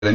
De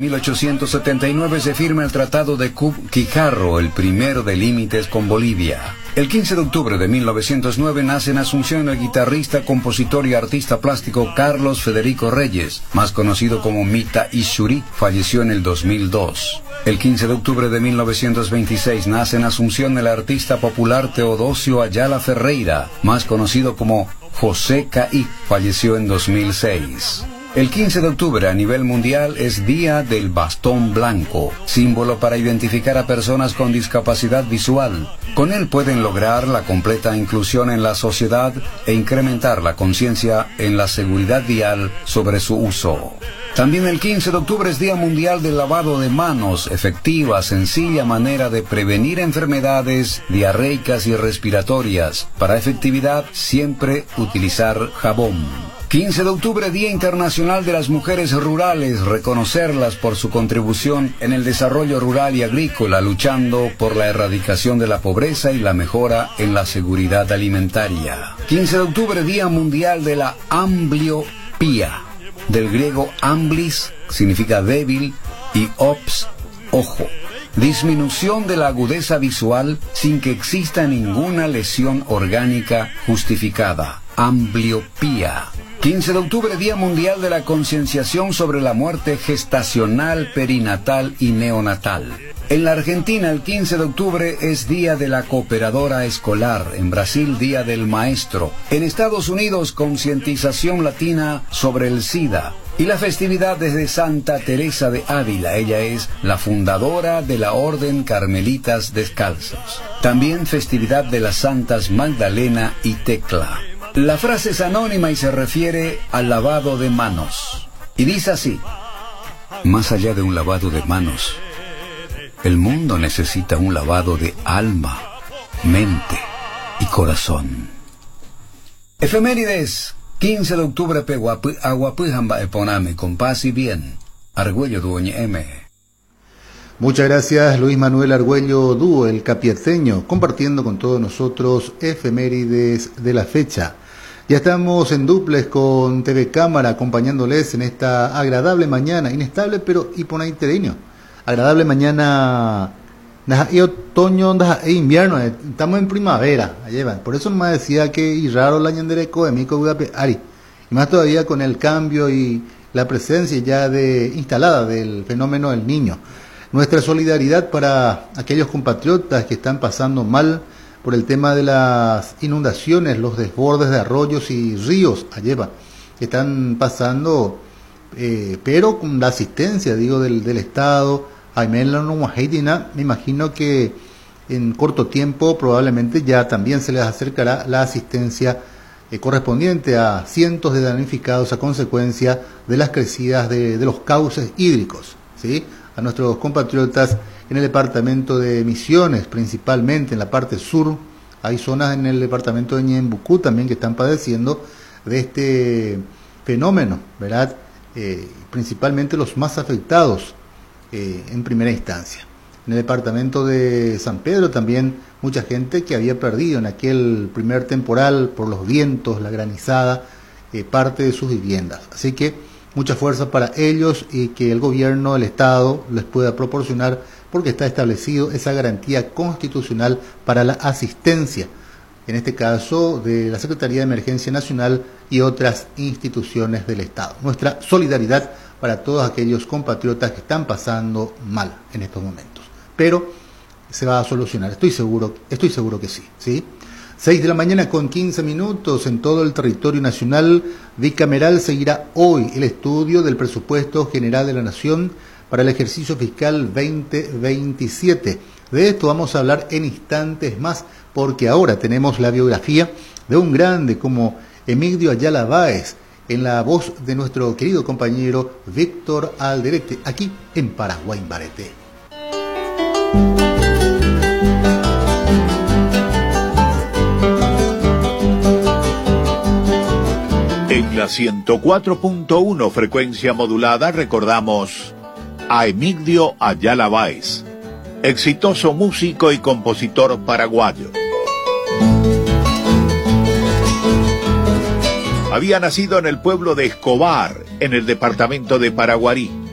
1879 se firma el Tratado de Quijarro, el primero de límites con Bolivia. El 15 de octubre de 1909 nace en Asunción el guitarrista, compositor y artista plástico Carlos Federico Reyes, más conocido como Mita Ishuri, falleció en el 2002. El 15 de octubre de 1926 nace en Asunción el artista popular Teodosio Ayala Ferreira, más conocido como José Caí, falleció en 2006. El 15 de octubre a nivel mundial es Día del Bastón Blanco, símbolo para identificar a personas con discapacidad visual. Con él pueden lograr la completa inclusión en la sociedad e incrementar la conciencia en la seguridad vial sobre su uso. También el 15 de octubre es Día Mundial del Lavado de Manos, efectiva, sencilla manera de prevenir enfermedades diarreicas y respiratorias. Para efectividad, siempre utilizar jabón. 15 de octubre, Día Internacional de las Mujeres Rurales, reconocerlas por su contribución en el desarrollo rural y agrícola, luchando por la erradicación de la pobreza y la mejora en la seguridad alimentaria. 15 de octubre, Día Mundial de la Ambliopía, del griego amblis, significa débil, y ops, ojo. Disminución de la agudeza visual sin que exista ninguna lesión orgánica justificada. Ambliopía. 15 de octubre, Día Mundial de la Concienciación sobre la Muerte Gestacional, Perinatal y Neonatal. En la Argentina, el 15 de octubre es Día de la Cooperadora Escolar. En Brasil, Día del Maestro. En Estados Unidos, concientización latina sobre el SIDA. Y la festividad es de Santa Teresa de Ávila. Ella es la fundadora de la Orden Carmelitas Descalzos. También festividad de las Santas Magdalena y Tecla. La frase es anónima y se refiere al lavado de manos. Y dice así: más allá de un lavado de manos, el mundo necesita un lavado de alma, mente y corazón. Efemérides. 15 de octubre Aguapujamba Eponame, con paz y bien. Argüello Duoñe M. Muchas gracias, Luis Manuel Argüello Dúo, el capieteño, compartiendo con todos nosotros efemérides de la fecha. Ya estamos en duples con TV Cámara, acompañándoles en esta agradable mañana, inestable pero hiponaitereño. Agradable mañana, otoño e invierno, estamos en primavera, llevan. Por eso nomás decía que y raro la ñandereco de Mico Ari. Y más todavía con el cambio y la presencia ya instalada del fenómeno del Niño. Nuestra solidaridad para aquellos compatriotas que están pasando mal por el tema de las inundaciones, los desbordes de arroyos y ríos, alleva, que están pasando, pero con la asistencia, digo, del Estado. Me imagino que en corto tiempo probablemente ya también se les acercará la asistencia correspondiente a cientos de damnificados a consecuencia de las crecidas de los cauces hídricos, ¿sí? A nuestros compatriotas en el departamento de Misiones, principalmente en la parte sur. Hay zonas en el departamento de Ñembucú también que están padeciendo de este fenómeno, ¿verdad? Principalmente los más afectados en primera instancia. En el departamento de San Pedro también mucha gente que había perdido en aquel primer temporal por los vientos, la granizada, parte de sus viviendas. Así que mucha fuerza para ellos y que el gobierno, el Estado, les pueda proporcionar, porque está establecido esa garantía constitucional para la asistencia, en este caso de la Secretaría de Emergencia Nacional y otras instituciones del Estado. Nuestra solidaridad para todos aquellos compatriotas que están pasando mal en estos momentos. Pero se va a solucionar, estoy seguro que sí, ¿sí? 6 de la mañana con 15 minutos en todo el territorio nacional. Bicameral seguirá hoy el estudio del presupuesto general de la Nación para el ejercicio fiscal 2027. De esto vamos a hablar en instantes más, porque ahora tenemos la biografía de un grande como Emigdio Ayala Báez, en la voz de nuestro querido compañero Víctor Alderete, aquí en Paraguay Barete. En la 104.1 frecuencia modulada recordamos a Emigdio Ayala Báez, exitoso músico y compositor paraguayo. Había nacido en el pueblo de Escobar, en el departamento de Paraguarí.